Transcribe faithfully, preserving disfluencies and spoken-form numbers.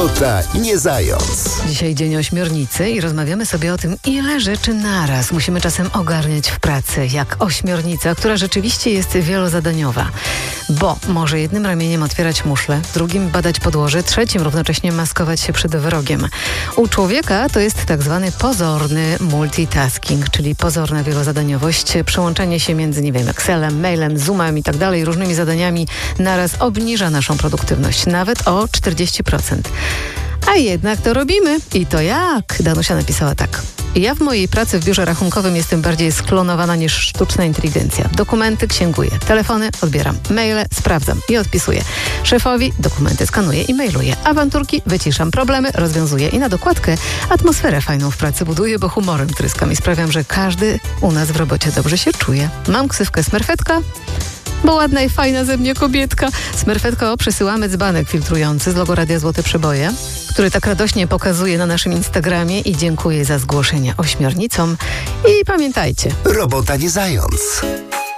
Robota nie zając. Dzisiaj dzień ośmiornicy i rozmawiamy sobie o tym, ile rzeczy naraz musimy czasem ogarniać w pracy, jak ośmiornica, która rzeczywiście jest wielozadaniowa. Bo może jednym ramieniem otwierać muszlę, drugim badać podłoże, trzecim równocześnie maskować się przed wrogiem. U człowieka to jest tak zwany pozorny multitasking, czyli pozorna wielozadaniowość, przełączanie się między, nie wiem, Excelem, mailem, Zoomem i tak dalej, różnymi zadaniami naraz obniża naszą produktywność, nawet o czterdzieści procent. A jednak to robimy. I to jak? Danusia napisała tak. Ja w mojej pracy w biurze rachunkowym jestem bardziej sklonowana niż sztuczna inteligencja. Dokumenty księguję, telefony odbieram, maile sprawdzam i odpisuję. Szefowi dokumenty skanuję i mailuję. Awanturki wyciszam, problemy rozwiązuję i na dokładkę atmosferę fajną w pracy buduję, bo humorem tryskam i sprawiam, że każdy u nas w robocie dobrze się czuje. Mam ksywkę Smerfetka, bo ładna i fajna ze mnie kobietka. Smerfetko, przesyłamy dzbanek filtrujący z logo Radia Złote Przeboje, który tak radośnie pokazuje na naszym Instagramie i dziękuję za zgłoszenie ośmiornicom. I pamiętajcie. Robota nie zając.